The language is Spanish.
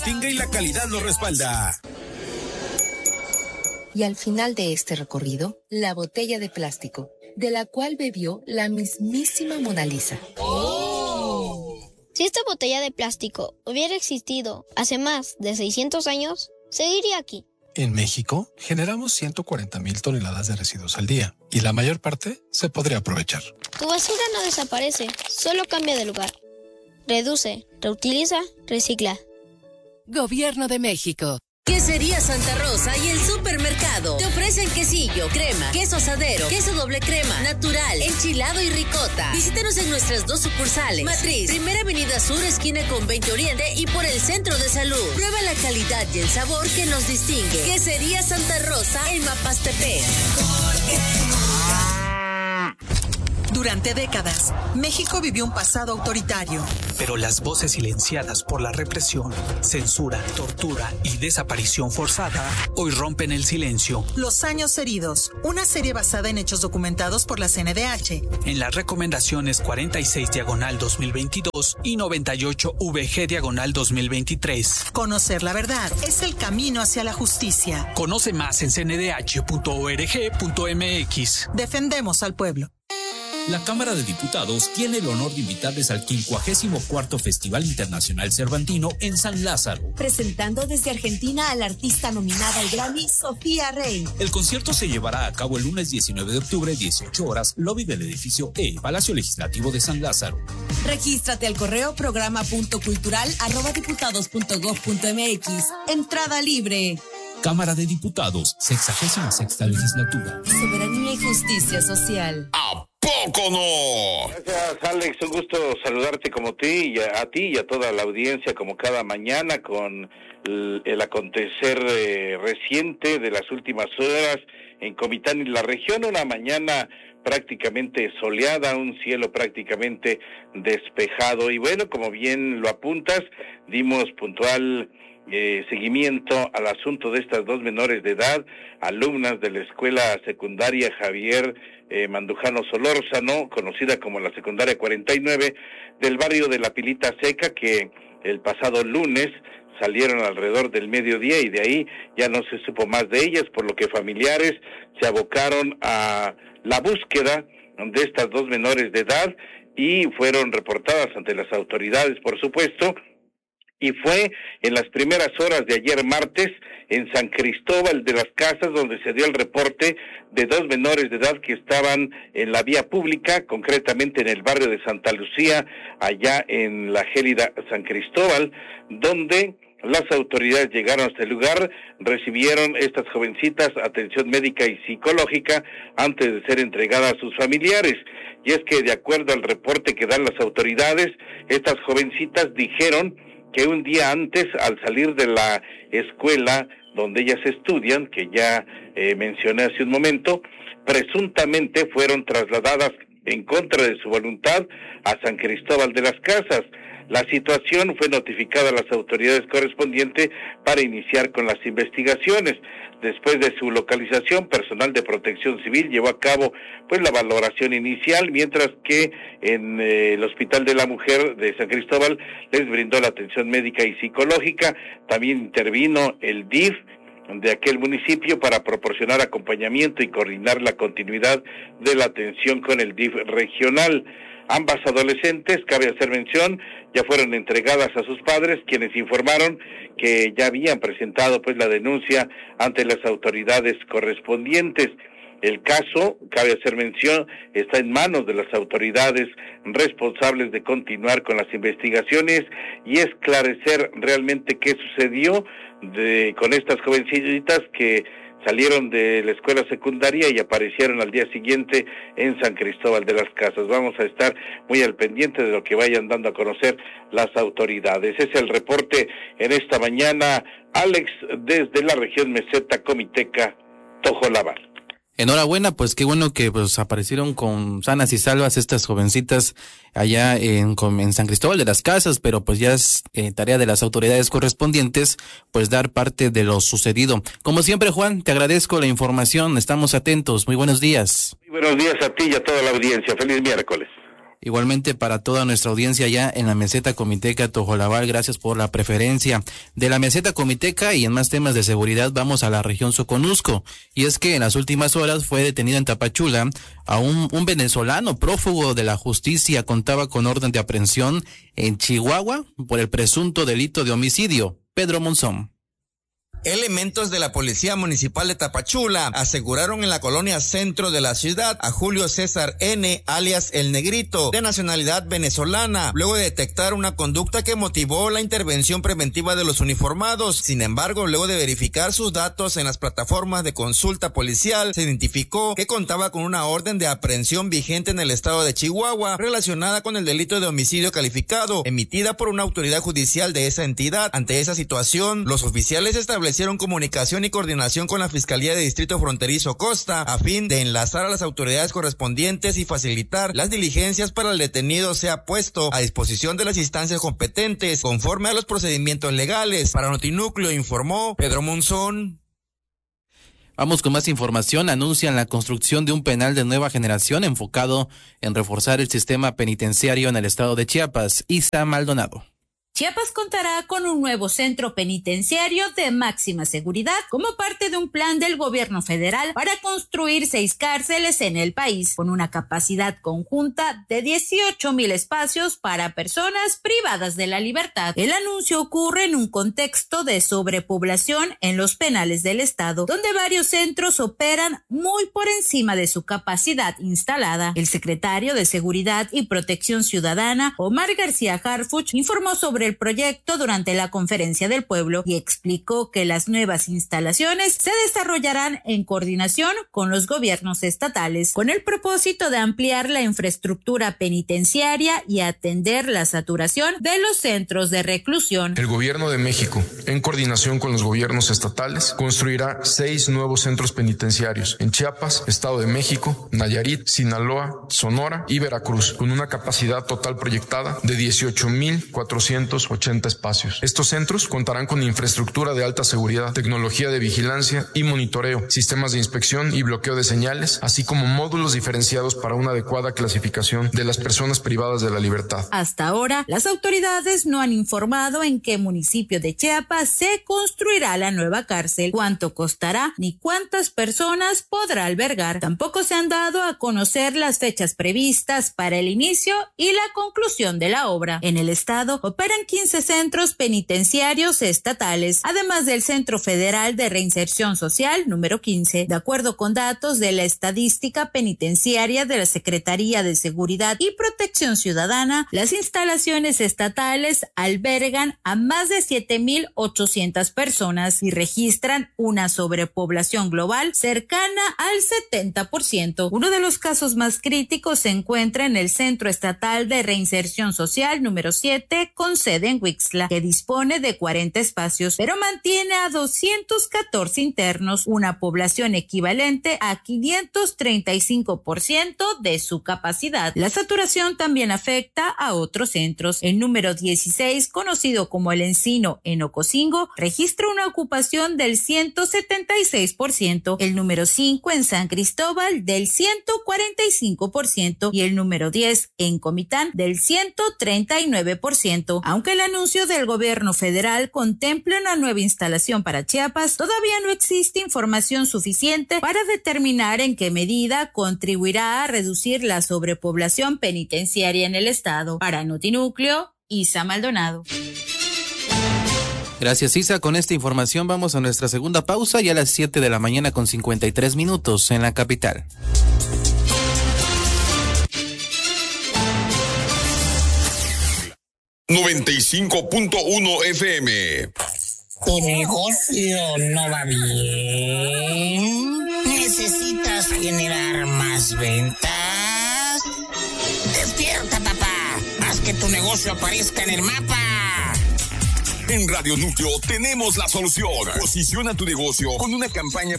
Tinga y la calidad lo respalda. Y al final de este recorrido, la botella de plástico, de la cual bebió la mismísima Mona Lisa. ¡Oh! Si esta botella de plástico hubiera existido hace más de 600 años, seguiría aquí. En México, generamos 140,000 toneladas de residuos al día, y la mayor parte se podría aprovechar. Tu basura no desaparece, solo cambia de lugar. Reduce, reutiliza, recicla. Gobierno de México. Quesería Santa Rosa y el Supermercado te ofrecen quesillo, crema, queso asadero, queso doble crema, natural, enchilado y ricota. Visítanos en nuestras 2 sucursales. Matriz, Primera Avenida Sur, esquina con 20 Oriente y por el Centro de Salud. Prueba la calidad y el sabor que nos distingue. Quesería Santa Rosa en Mapastepec. Durante décadas, México vivió un pasado autoritario. Pero las voces silenciadas por la represión, censura, tortura y desaparición forzada hoy rompen el silencio. Los años heridos, una serie basada en hechos documentados por la CNDH. En las recomendaciones 46/2022 y 98/VG/2023. Conocer la verdad es el camino hacia la justicia. Conoce más en cndh.org.mx. Defendemos al pueblo. La Cámara de Diputados tiene el honor de invitarles al 54º Festival Internacional Cervantino en San Lázaro. Presentando desde Argentina a la artista nominada al Grammy, Sofía Rey. El concierto se llevará a cabo el lunes 19 de octubre, 18 horas, lobby del edificio E, Palacio Legislativo de San Lázaro. Regístrate al correo programa.cultural@diputados.gov.mx. Entrada libre. Cámara de Diputados, 66ª Legislatura. Soberanía y justicia social. ¡A poco no! Gracias, Alex. Un gusto saludarte como ti y a toda la audiencia como cada mañana con el acontecer reciente de las últimas horas en Comitán y la región. Una mañana prácticamente soleada, un cielo prácticamente despejado. Y bueno, como bien lo apuntas, dimos puntual seguimiento al asunto de estas 2 menores de edad, alumnas de la escuela secundaria Javier Mandujano Solórzano, conocida como la secundaria 49, del barrio de La Pilita Seca, que el pasado lunes salieron alrededor del mediodía y de ahí ya no se supo más de ellas, por lo que familiares se abocaron a la búsqueda de estas 2 menores de edad y fueron reportadas ante las autoridades, por supuesto. Y fue en las primeras horas de ayer martes en San Cristóbal de las Casas donde se dio el reporte de 2 menores de edad que estaban en la vía pública, concretamente en el barrio de Santa Lucía, allá en la gélida San Cristóbal, donde las autoridades llegaron a este lugar, recibieron estas jovencitas atención médica y psicológica antes de ser entregadas a sus familiares. Y es que de acuerdo al reporte que dan las autoridades, estas jovencitas dijeron que un día antes, al salir de la escuela donde ellas estudian, que ya mencioné hace un momento, presuntamente fueron trasladadas en contra de su voluntad a San Cristóbal de las Casas. La situación fue notificada a las autoridades correspondientes para iniciar con las investigaciones. Después de su localización, personal de Protección Civil llevó a cabo pues la valoración inicial, mientras que en el Hospital de la Mujer de San Cristóbal les brindó la atención médica y psicológica. También intervino el DIF de aquel municipio para proporcionar acompañamiento y coordinar la continuidad de la atención con el DIF regional. Ambas adolescentes, cabe hacer mención, ya fueron entregadas a sus padres, quienes informaron que ya habían presentado pues la denuncia ante las autoridades correspondientes. El caso, cabe hacer mención, está en manos de las autoridades responsables de continuar con las investigaciones y esclarecer realmente qué sucedió con estas jovencitas que salieron de la escuela secundaria y aparecieron al día siguiente en San Cristóbal de las Casas. Vamos a estar muy al pendiente de lo que vayan dando a conocer las autoridades. Es el reporte en esta mañana, Alex, desde la región meseta comiteca Tojolabal. Enhorabuena, pues qué bueno que pues aparecieron con sanas y salvas estas jovencitas allá en San Cristóbal de las Casas, pero pues ya es tarea de las autoridades correspondientes pues dar parte de lo sucedido. Como siempre, Juan, te agradezco la información, estamos atentos, muy buenos días. Muy buenos días a ti y a toda la audiencia, feliz miércoles. Igualmente para toda nuestra audiencia ya en la Meseta Comiteca Tojolabal, gracias por la preferencia. De la Meseta Comiteca y en más temas de seguridad vamos a la región Soconusco. Y es que en las últimas horas fue detenido en Tapachula a un venezolano prófugo de la justicia. Contaba con orden de aprehensión en Chihuahua por el presunto delito de homicidio. Pedro Monzón. Elementos de la Policía Municipal de Tapachula aseguraron en la colonia centro de la ciudad a Julio César N., alias El Negrito, de nacionalidad venezolana, luego de detectar una conducta que motivó la intervención preventiva de los uniformados. Sin embargo, luego de verificar sus datos en las plataformas de consulta policial, se identificó que contaba con una orden de aprehensión vigente en el estado de Chihuahua relacionada con el delito de homicidio calificado, emitida por una autoridad judicial de esa entidad. Ante esa situación, los oficiales establecieron comunicación y coordinación con la Fiscalía de Distrito Fronterizo Costa a fin de enlazar a las autoridades correspondientes y facilitar las diligencias para el detenido sea puesto a disposición de las instancias competentes conforme a los procedimientos legales. Para Notinúcleo informó Pedro Monzón. Vamos con más información. Anuncian la construcción de un penal de nueva generación enfocado en reforzar el sistema penitenciario en el estado de Chiapas. Isa Maldonado. Chiapas contará con un nuevo centro penitenciario de máxima seguridad como parte de un plan del gobierno federal para construir 6 cárceles en el país, con una capacidad conjunta de 18,000 espacios para personas privadas de la libertad. El anuncio ocurre en un contexto de sobrepoblación en los penales del estado, donde varios centros operan muy por encima de su capacidad instalada. El secretario de Seguridad y Protección Ciudadana, Omar García Harfuch, informó sobre el proyecto durante la Conferencia del Pueblo y explicó que las nuevas instalaciones se desarrollarán en coordinación con los gobiernos estatales, con el propósito de ampliar la infraestructura penitenciaria y atender la saturación de los centros de reclusión. El Gobierno de México, en coordinación con los gobiernos estatales, construirá 6 nuevos centros penitenciarios en Chiapas, Estado de México, Nayarit, Sinaloa, Sonora y Veracruz, con una capacidad total proyectada de 18,480 espacios. Estos centros contarán con infraestructura de alta seguridad, tecnología de vigilancia y monitoreo, sistemas de inspección y bloqueo de señales, así como módulos diferenciados para una adecuada clasificación de las personas privadas de la libertad. Hasta ahora, las autoridades no han informado en qué municipio de Chiapas se construirá la nueva cárcel, cuánto costará ni cuántas personas podrá albergar. Tampoco se han dado a conocer las fechas previstas para el inicio y la conclusión de la obra. En el estado operan 15 centros penitenciarios estatales, además del Centro Federal de Reinserción Social número 15. De acuerdo con datos de la Estadística Penitenciaria de la Secretaría de Seguridad y Protección Ciudadana, las instalaciones estatales albergan a más de 7,800 personas y registran una sobrepoblación global cercana al 70%. Uno de los casos más críticos se encuentra en el Centro Estatal de Reinserción Social número 7, con sede en Huixtla, que dispone de 40 espacios, pero mantiene a 214 internos, una población equivalente a 535% de su capacidad. La saturación también afecta a otros centros. El número 16, conocido como El Encino en Ocosingo, registra una ocupación del 176%, el número 5 en San Cristóbal del 145% y el número 10 en Comitán del 139%. Aunque el anuncio del gobierno federal contempla una nueva instalación para Chiapas, todavía no existe información suficiente para determinar en qué medida contribuirá a reducir la sobrepoblación penitenciaria en el estado. Para Notinúcleo, Isa Maldonado. Gracias, Isa. Con esta información vamos a nuestra segunda pausa, ya a las 7 de la mañana con 53 minutos en la capital. ...95.1 FM. ¿Tu negocio no va bien? ¿Necesitas generar más ventas? ¡Despierta, papá! ¡Haz que tu negocio aparezca en el mapa! En Radio Núcleo tenemos la solución. Posiciona tu negocio con una campaña